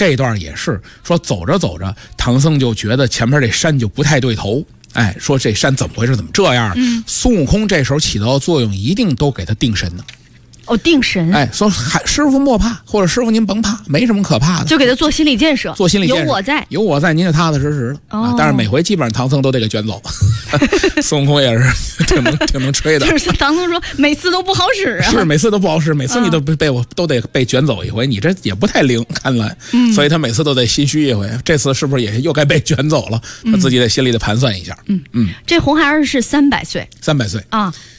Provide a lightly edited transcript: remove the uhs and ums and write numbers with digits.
这一段也是说走着走着，唐僧就觉得前面这山就不太对头。哎，说这山怎么回事？怎么这样？孙悟空这时候起到的作用，一定都给他定神呢。 哦，定神。 哎，说师傅莫怕，或者师傅您甭怕，没什么可怕的， 就给他做心理建设。 做心理建设，有我在，您就踏踏实实的。但是每回基本上唐僧都得给卷走，孙悟空也是挺能吹的。 就是唐僧说每次都不好使啊， 是每次都不好使，每次你都得被卷走一回，你这也不太灵，看来，所以他每次都得心虚一回。这次是不是也又该被卷走了？他自己得心里得盘算一下。 这红孩儿是300岁 ，300岁啊。